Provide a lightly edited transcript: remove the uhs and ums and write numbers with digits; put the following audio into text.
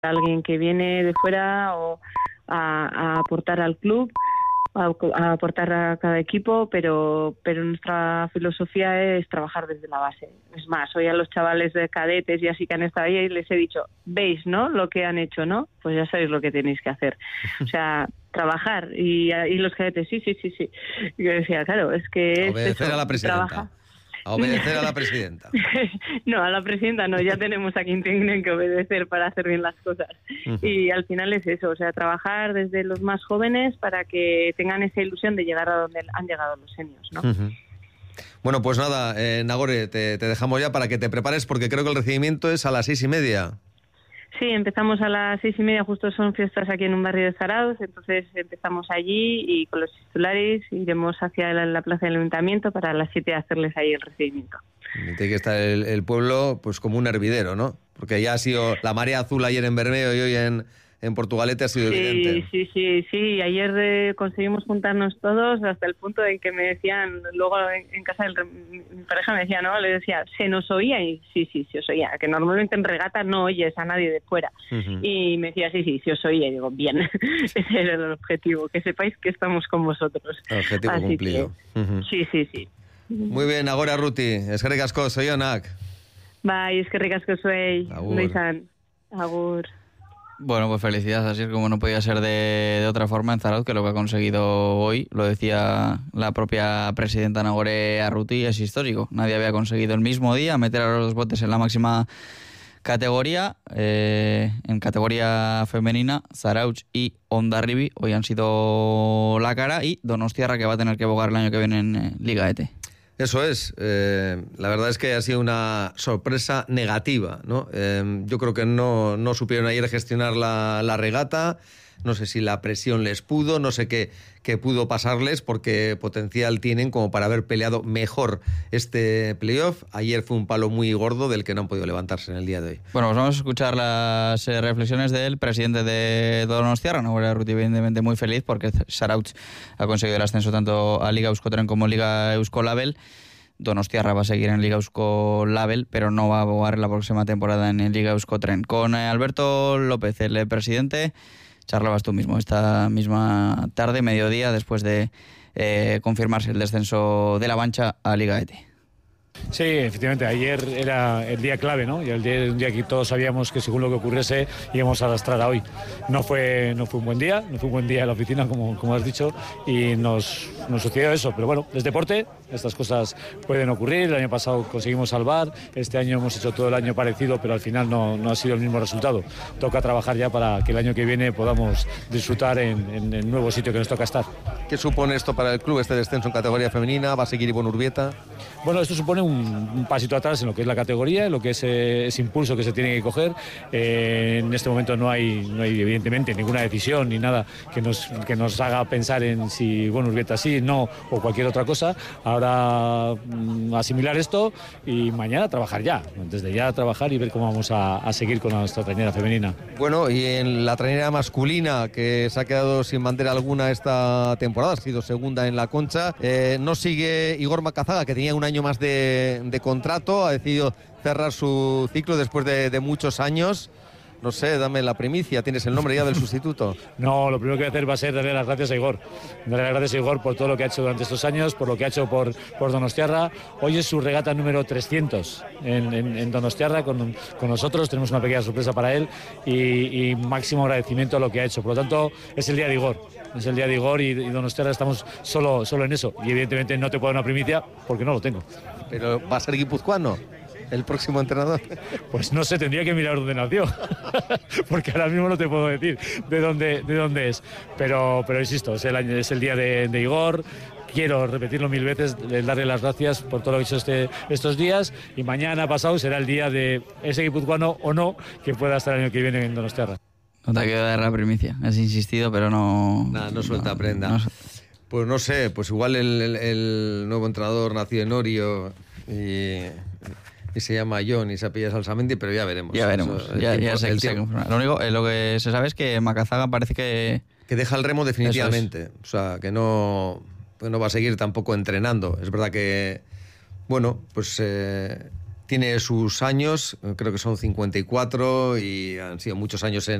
alguien que viene de fuera o a aportar al club, a aportar a cada equipo, pero nuestra filosofía es trabajar desde la base. Es más, hoy a los chavales de cadetes y así que han estado ahí les he dicho, ¿veis, no? Lo que han hecho, ¿no? Pues ya sabéis lo que tenéis que hacer. O sea, trabajar. Y los cadetes, sí. Y yo decía, claro, es que obedecer eso, a la presidenta. Trabaja. A obedecer a la presidenta. No, a la presidenta no, ya tenemos a quien tienen que obedecer para hacer bien las cosas. Y al final es eso, o sea, trabajar desde los más jóvenes para que tengan esa ilusión de llegar a donde han llegado los seniors, ¿no? Bueno, pues nada, Nagore, te dejamos ya para que te prepares porque creo que el recibimiento es a las 6:30. Sí, empezamos a las 6:30, justo son fiestas aquí en un barrio de Zarauz, entonces empezamos allí y con los titulares iremos hacia la plaza del ayuntamiento para a las 7 hacerles ahí el recibimiento. Tiene que estar el pueblo pues como un hervidero, ¿no? Porque ya ha sido la marea azul ayer en Bermeo y hoy en Portugalete ha sido evidente. Sí. Ayer conseguimos juntarnos todos hasta el punto en que me decían, luego en casa mi pareja me decía, ¿no? Le decía, ¿se nos oía? Y sí, se os oía. Que normalmente en regata no oyes a nadie de fuera. Y me decía, sí, se os oía. Y digo, bien, ese era el objetivo, que sepáis que estamos con vosotros. El objetivo así cumplido. Que, sí. Muy bien, agora Ruti. Eskerrik asko, zorionak. Bai, eskerrik asko zuei. Agur. Agur. Bueno, pues felicidades, así es como no podía ser de otra forma en Zarauz, que lo que ha conseguido hoy, lo decía la propia presidenta Nagore Arruti, es histórico. Nadie había conseguido el mismo día meter a los dos botes en la máxima categoría. En categoría femenina, Zarauz y Hondarribia hoy han sido la cara, y Donostiarra, que va a tener que bogar el año que viene en Liga ET. Eso es. La verdad es que ha sido una sorpresa negativa, ¿no? Yo creo que no supieron ayer gestionar la regata. No sé si la presión les pudo, no sé qué pudo pasarles, porque potencial tienen como para haber peleado mejor este playoff. Ayer fue un palo muy gordo del que no han podido levantarse en el día de hoy. Bueno, pues vamos a escuchar las reflexiones del presidente de Donostiarra, Nagore Arruti, evidentemente muy feliz porque Zarauz ha conseguido el ascenso tanto a Liga Euskotren como Liga Euskolabel. Donostiarra va a seguir en Liga Euskolabel, pero no va a jugar la próxima temporada en Liga Euskotren. Con Alberto López, el presidente, charlabas tú mismo esta misma tarde, mediodía, después de confirmarse el descenso de La Mancha a Liga ET. Sí, efectivamente, ayer era el día clave, ¿no? Y un día que todos sabíamos que según lo que ocurriese íbamos a arrastrar a hoy. No fue un buen día, en la oficina, como has dicho, y nos sucedió eso. Pero bueno, es deporte, estas cosas pueden ocurrir. El año pasado conseguimos salvar, este año hemos hecho todo el año parecido, pero al final no ha sido el mismo resultado. Toca trabajar ya para que el año que viene podamos disfrutar en el nuevo sitio que nos toca estar. ¿Qué supone esto para el club, este descenso en categoría femenina? ¿Va a seguir Ivonne Urbieta? Bueno, esto supone un pasito atrás en lo que es la categoría, en lo que es ese impulso que se tiene que coger. En este momento no hay evidentemente ninguna decisión ni nada que nos haga pensar en si Urbieta sí, no o cualquier otra cosa. Ahora asimilar esto y mañana trabajar ya, desde ya trabajar y ver cómo vamos a seguir con nuestra trainera femenina. Bueno, y en la trainera masculina, que se ha quedado sin bandera alguna esta temporada, ha sido segunda en la Concha, no sigue Igor Macazaga, que tenía un año más de contrato, ha decidido cerrar su ciclo después de muchos años. No sé, dame la primicia, ¿tienes el nombre ya del sustituto? No, lo primero que voy a hacer va a ser darle las gracias a Igor. Darle las gracias a Igor por todo lo que ha hecho durante estos años, por lo que ha hecho por Donostiarra. Hoy es su regata número 300 en Donostiarra con nosotros. Tenemos una pequeña sorpresa para él y máximo agradecimiento a lo que ha hecho. Por lo tanto, es el día de Igor. Es el día de Igor y Donostiarra estamos solo en eso. Y evidentemente no te puedo dar una primicia porque no lo tengo. ¿Pero va a ser guipuzcoano el próximo entrenador? Pues no sé, tendría que mirar dónde nació, porque ahora mismo no te puedo decir de dónde es. Pero insisto, es el día de Igor. Quiero repetirlo 1000 veces, darle las gracias por todo lo que he hecho estos días, y mañana pasado será el día de ese guipuzcoano o no que pueda estar el año que viene en Donostiarra. No te quiero dar la primicia, has insistido, pero no... Nada, no suelta prenda. Pues no sé, pues igual el nuevo entrenador nació en Orio y se llama John y se apellida Salsamendi, pero ya veremos. Ya veremos, ya sé. Lo único, lo que se sabe es que Macazaga parece que deja el remo definitivamente. O sea, que no va a seguir tampoco entrenando. Es verdad que, bueno, pues tiene sus años, creo que son 54 y han sido muchos años